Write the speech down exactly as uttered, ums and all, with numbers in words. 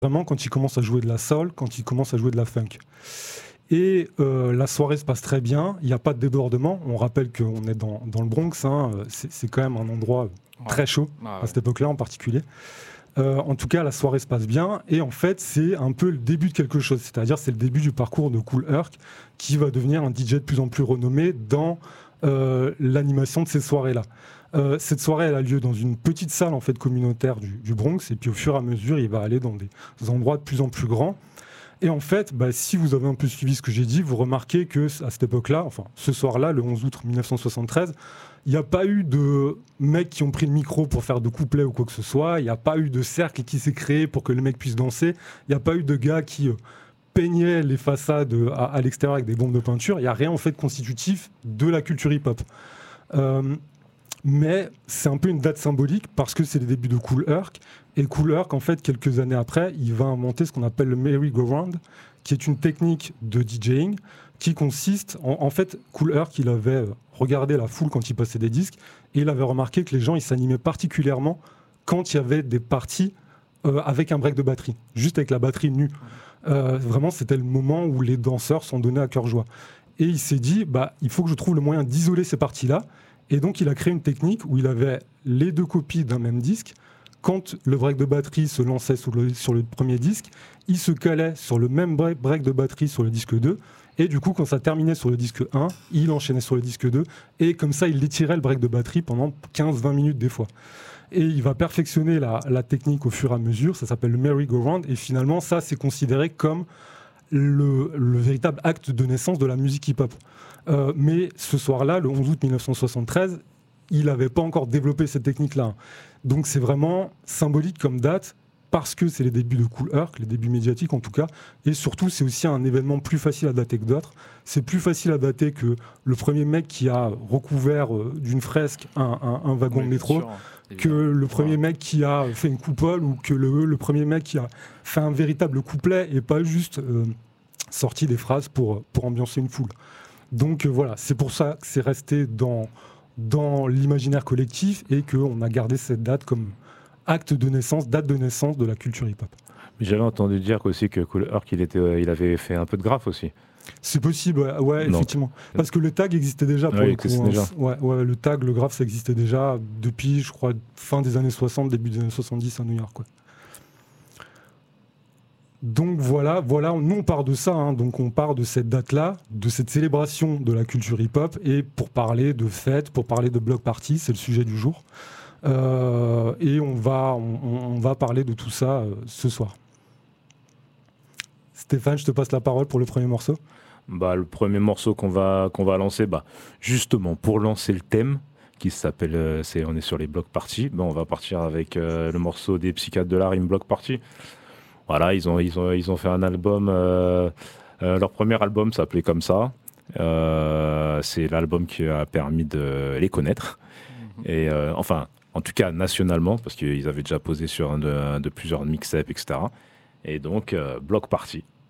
vraiment quand ils commencent à jouer de la soul, quand ils commencent à jouer de la funk. Et euh, la soirée se passe très bien, il n'y a pas de débordement. On rappelle qu'on est dans, dans le Bronx, hein, c'est, c'est quand même un endroit très chaud, ah, ouais. à cette époque-là en particulier. Euh, en tout cas, la soirée se passe bien, et en fait, c'est un peu le début de quelque chose. C'est-à-dire, c'est le début du parcours de Kool Herc, qui va devenir un D J de plus en plus renommé dans euh, l'animation de ces soirées-là. Euh, cette soirée, elle a lieu dans une petite salle en fait communautaire du, du Bronx, et puis au fur et à mesure, il va aller dans des endroits de plus en plus grands. Et en fait, bah, si vous avez un peu suivi ce que j'ai dit, vous remarquez que à cette époque-là, enfin ce soir-là, le onze août dix-neuf cent soixante-treize, il n'y a pas eu de mecs qui ont pris le micro pour faire de couplets ou quoi que ce soit. Il n'y a pas eu de cercle qui s'est créé pour que le mec puisse danser. Il n'y a pas eu de gars qui euh, peignaient les façades à, à l'extérieur avec des bombes de peinture. Il n'y a rien en fait constitutif de la culture hip-hop. Euh, mais c'est un peu une date symbolique parce que c'est les débuts de Kool Herc. Et Kool Herc, en fait, quelques années après, il va inventer ce qu'on appelle le merry-go-round, qui est une technique de DJing qui consiste, en, en fait, Kool Herc, il avait regardé la foule quand il passait des disques et il avait remarqué que les gens, ils s'animaient particulièrement quand il y avait des parties euh, avec un break de batterie, juste avec la batterie nue. Euh, vraiment, c'était le moment où les danseurs sont donnés à cœur joie. Et il s'est dit, bah, il faut que je trouve le moyen d'isoler ces parties-là. Et donc, il a créé une technique où il avait les deux copies d'un même disque. Quand le break de batterie se lançait sur le, sur le premier disque, il se calait sur le même break, break de batterie sur le disque deux. Et du coup, quand ça terminait sur le disque un, il enchaînait sur le disque deux. Et comme ça, il étirait le break de batterie pendant quinze à vingt minutes des fois. Et il va perfectionner la, la technique au fur et à mesure. Ça s'appelle le merry-go-round. Et finalement, ça, c'est considéré comme le, le véritable acte de naissance de la musique hip-hop. Euh, mais ce soir-là, le onze août dix-neuf cent soixante-treize, il n'avait pas encore développé cette technique-là. Donc c'est vraiment symbolique comme date, parce que c'est les débuts de Kool Herc, les débuts médiatiques en tout cas, et surtout c'est aussi un événement plus facile à dater que d'autres. C'est plus facile à dater que le premier mec qui a recouvert euh, d'une fresque un, un, un wagon oui, de métro, sûr, que le premier ouais. mec qui a fait une coupole, ou que le, le premier mec qui a fait un véritable couplet, et pas juste euh, sorti des phrases pour, pour ambiancer une foule. Donc euh, voilà, c'est pour ça que c'est resté dans, dans l'imaginaire collectif et qu'on a gardé cette date comme acte de naissance, date de naissance de la culture hip-hop. Mais j'avais entendu dire aussi que Kool Herc, il, était, euh, il avait fait un peu de graphe aussi. C'est possible, ouais, ouais effectivement. Parce que le tag existait déjà pour ouais, le coup. Hein. Déjà. Ouais, ouais, le tag, le graphe, ça existait déjà depuis, je crois, fin des années soixante, début des années soixante-dix à New York. Quoi. Donc voilà, voilà, nous on part de ça, hein, donc on part de cette date-là, de cette célébration de la culture hip-hop, et pour parler de fêtes, pour parler de block party, c'est le sujet du jour. Euh, et on va, on, on va parler de tout ça euh, ce soir. Stéphane, je te passe la parole pour le premier morceau. Bah, le premier morceau qu'on va, qu'on va lancer, bah, justement pour lancer le thème, qui s'appelle, euh, c'est, on est sur les block party, bah, on va partir avec euh, le morceau des Psychiatres de la Rime Block Party. Voilà, ils ont, ils ont, ils ont fait un album, euh, euh, leur premier album s'appelait comme ça. Euh, c'est l'album qui a permis de les connaître. Mmh. Et euh, enfin, en tout cas nationalement, parce qu'ils avaient déjà posé sur un de, un de plusieurs mixtapes, et cetera. Et donc, euh, Block Party.